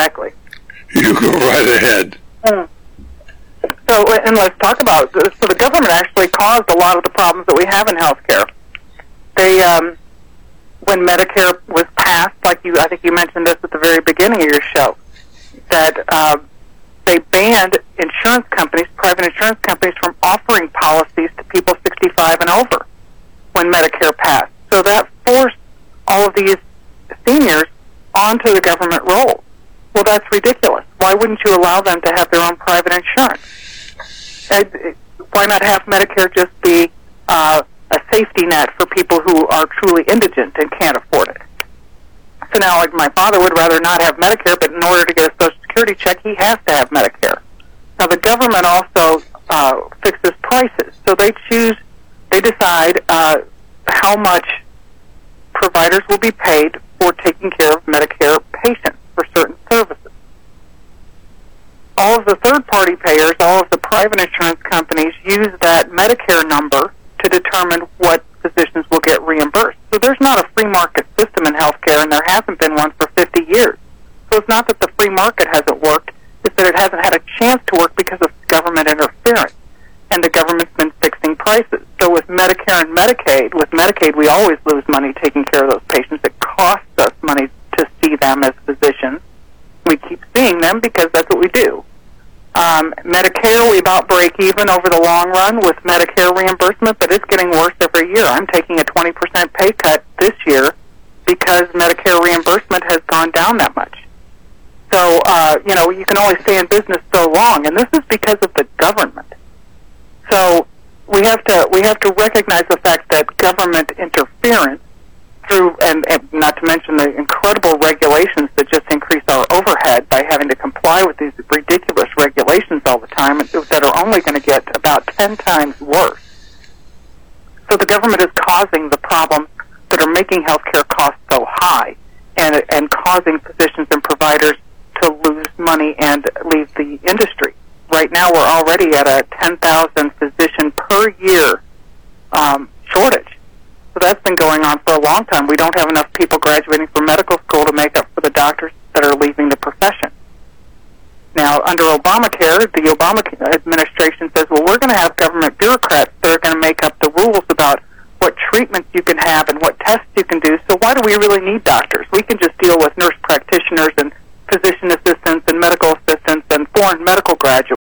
exactly. You go right ahead. So, and let's talk about this. So the government actually caused a lot of the problems that we have in healthcare. They, when Medicare was passed, I think you mentioned this at the very beginning of your show, that they banned insurance companies, private insurance companies, from offering policies to people 65 and over when Medicare passed. So that forced all of these seniors onto the government roll. Well, that's ridiculous. Why wouldn't you allow them to have their own private insurance? And why not have Medicare just be a safety net for people who are truly indigent and can't afford it? So now, like, my father would rather not have Medicare, but in order to get a Social Security check, he has to have Medicare. Now, the government also fixes prices. So they decide how much providers will be paid for taking care of Medicare patients for certain services. All of the third-party payers, all of the private insurance companies use that Medicare number to determine what physicians will get reimbursed. So there's not a free market system in healthcare, and there hasn't been one for 50 years. So it's not that the free market hasn't worked, it's that it hasn't had a chance to work because of government interference. And the government's been fixing prices. So with Medicare and Medicaid, with Medicaid we always lose money taking care of those patients. It costs us money to see them as physicians. We keep seeing them because that's what we do. Medicare, we about break even over the long run with Medicare reimbursement, but it's getting worse every year. I'm taking a 20% pay cut this year because Medicare reimbursement has gone down that much. So, you can only stay in business so long, and this is because of the government. So we have to recognize the fact that government interference through, and not to mention the incredible regulations that just increase our overhead by having to comply with these ridiculous regulations all the time that are only going to get about 10 times worse. So the government is causing the problems that are making healthcare costs so high and causing physicians and providers to lose money and leave the industry. Right now we're already at a 10,000 physician per year shortage. So that's been going on for a long time. We don't have enough people graduating from medical school to make up for the doctors that are leaving the profession. Now, under Obamacare, the Obama administration says, well, we're going to have government bureaucrats that are going to make up the rules about what treatments you can have and what tests you can do, so why do we really need doctors? We can just deal with nurse practitioners and physician assistants and medical assistants and foreign medical